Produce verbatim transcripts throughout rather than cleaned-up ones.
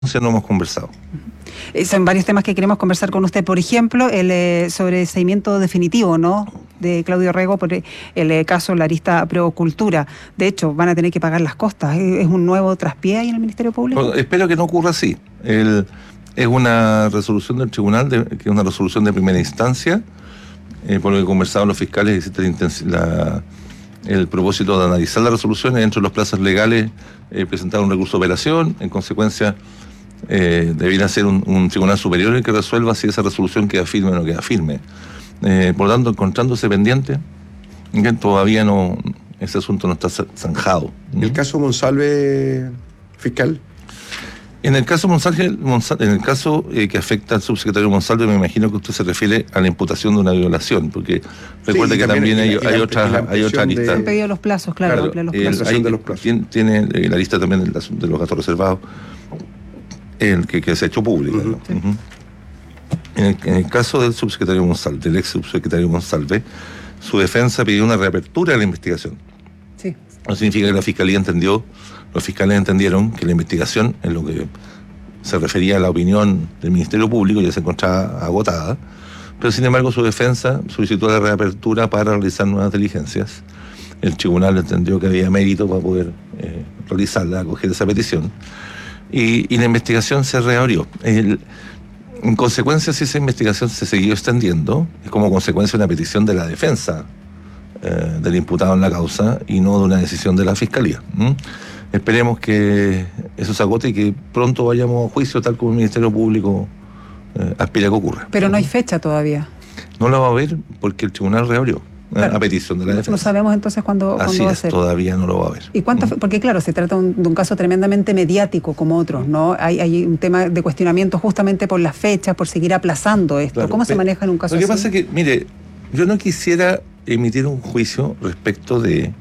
no hemos conversado. Son varios temas que queremos conversar con usted. Por ejemplo, el eh, sobre el seguimiento definitivo, ¿no?, de Claudio Rego por el eh, caso Larista Procultura. De hecho, van a tener que pagar las costas. ¿Es un nuevo traspié ahí en el Ministerio Público? Bueno, espero que no ocurra así. El, es una resolución del tribunal, de, que es una resolución de primera instancia, eh, por lo que conversaron los fiscales, existe la, el propósito de analizar las resoluciones dentro de los plazos legales, eh, presentar un recurso de apelación, en consecuencia eh, debiera ser un, un tribunal superior el que resuelva si esa resolución queda firme o no queda firme. Eh, por lo tanto, encontrándose pendiente, que todavía no, ese asunto no está zanjado. ¿El caso Monsalve, fiscal? En el caso Monsalve, Monsalve en el caso eh, que afecta al subsecretario Monsalve, me imagino que usted se refiere a la imputación de una violación, porque recuerde sí, que también, también hay, hay, la, otra, hay otra lista. De... Han pedido los plazos, claro. claro los plazos. El, hay, de los plazos. Tiene, tiene la lista también de, de los gastos reservados, el que, que se ha hecho público. Uh-huh. ¿No? Sí. Uh-huh. En, el, en el caso del subsecretario Monsalve, del ex subsecretario Monsalve, su defensa pidió una reapertura de la investigación. Sí. Eso significa que la Fiscalía entendió, los fiscales entendieron que la investigación, en lo que se refería a la opinión del Ministerio Público, ya se encontraba agotada, pero sin embargo su defensa solicitó la reapertura para realizar nuevas diligencias. El tribunal entendió que había mérito para poder eh, realizarla, acoger esa petición, y, y la investigación se reabrió. El, En consecuencia, si esa investigación se siguió extendiendo, es como consecuencia de una petición de la defensa eh, del imputado en la causa y no de una decisión de la Fiscalía. ¿Mm? Esperemos que eso se agote y que pronto vayamos a juicio, tal como el Ministerio Público eh, aspira que ocurra. Pero no hay fecha todavía. No la va a haber porque el tribunal reabrió. Claro. A petición de la defensa. No sabemos entonces cuándo, Así cuándo va es, a ser. Todavía no lo va a ver. ¿Y cuánto? Porque claro, se trata un, de un caso tremendamente mediático como otros, ¿no? Hay, hay un tema de cuestionamiento justamente por las fechas, por seguir aplazando esto. Claro, ¿cómo se maneja en un caso así? Lo que pasa es que, mire, yo no quisiera emitir un juicio respecto de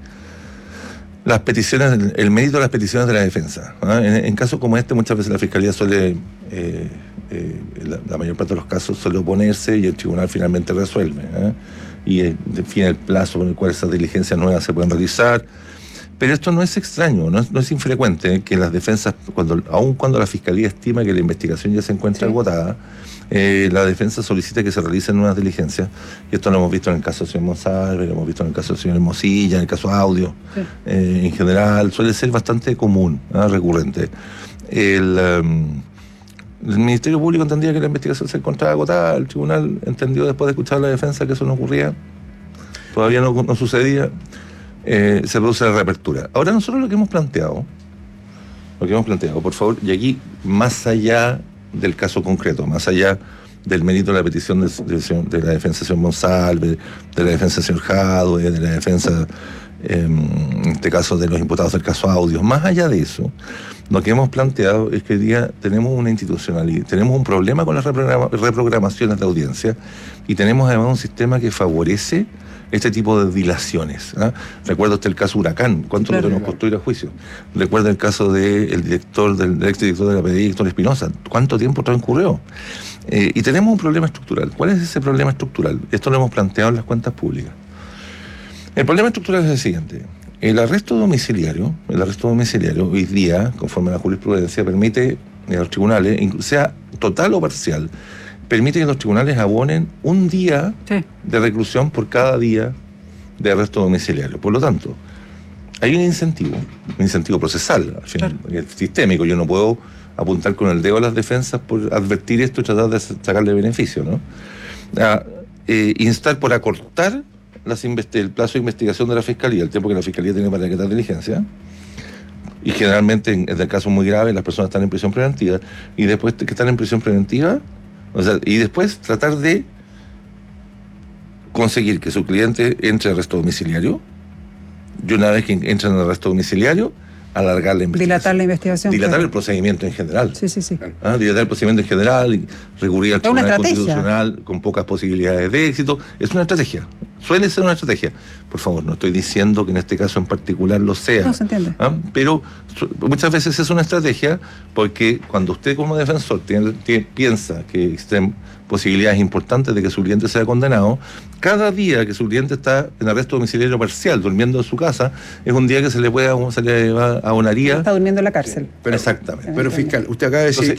las peticiones, el mérito de las peticiones de la defensa. ¿Ah? En, en casos como este, muchas veces la Fiscalía suele, eh, eh, la, la mayor parte de los casos suele oponerse y el tribunal finalmente resuelve. ¿eh? Y define el plazo con el cual esas diligencias nuevas se pueden realizar. Pero esto no es extraño, no es, no es infrecuente ¿eh? que las defensas, cuando, aun cuando la Fiscalía estima que la investigación ya se encuentra sí. agotada, eh, la defensa solicita que se realicen nuevas diligencias. Y esto lo hemos visto en el caso del señor Monsalve, lo hemos visto en el caso del señor Hermosilla, en el caso Audio. Sí. Eh, en general, suele ser bastante común, ¿eh? recurrente. El... Um, El Ministerio Público entendía que la investigación se encontraba agotada, el tribunal entendió después de escuchar la defensa que eso no ocurría, todavía no, no sucedía, eh, se produce la reapertura. Ahora nosotros lo que hemos planteado, lo que hemos planteado, por favor, y aquí más allá del caso concreto, más allá del mérito de la petición de, de, de la defensa del señor Monsalve, de la defensa del señor Jadwe, de la defensa, eh, en este caso de los imputados del caso Audio, más allá de eso, lo que hemos planteado es que hoy día tenemos una institucionalidad, tenemos un problema con las reprograma, reprogramaciones de audiencia y tenemos además un sistema que favorece este tipo de dilaciones. ¿eh? Recuerdo hasta el caso Huracán, ¿cuánto claro, nos costó ir a juicio? Recuerdo el caso del director, del, del exdirector de la P D I, Héctor Espinosa, ¿cuánto tiempo transcurrió? Eh, y tenemos un problema estructural. ¿Cuál es ese problema estructural? Esto lo hemos planteado en las cuentas públicas. El problema estructural es el siguiente. El arresto domiciliario, el arresto domiciliario hoy día, conforme a la jurisprudencia, permite a los tribunales, sea total o parcial, permite que los tribunales abonen un día sí. de reclusión por cada día de arresto domiciliario. Por lo tanto, hay un incentivo, un incentivo procesal, al final, claro. sistémico. Yo no puedo apuntar con el dedo a las defensas por advertir esto y tratar de sacarle beneficio, ¿no? A, eh, instar por acortar Las el plazo de investigación de la Fiscalía, el tiempo que la Fiscalía tiene para decretar diligencia, y generalmente en, en el caso muy grave las personas están en prisión preventiva, y después que están en prisión preventiva, o sea, y después tratar de conseguir que su cliente entre en arresto domiciliario, y una vez que entra en arresto domiciliario, alargar la investigación. Dilatar la investigación. Dilatar claro. el procedimiento en general. Sí, sí, sí. ¿Ah? Dilatar el procedimiento en general, y recurrir al Tribunal Constitucional con pocas posibilidades de éxito. Es una estrategia. Suele ser una estrategia. Por favor, no estoy diciendo que en este caso en particular lo sea. No se entiende. ¿Ah? Pero su- muchas veces es una estrategia porque cuando usted como defensor tiene, tiene- piensa que existen posibilidades importantes de que su cliente sea condenado, cada día que su cliente está en arresto domiciliario parcial, durmiendo en su casa, es un día que se le puede se le va a abonaría. Está durmiendo en la cárcel. Pero, Exactamente. pero fiscal, usted acaba de decir Entonces,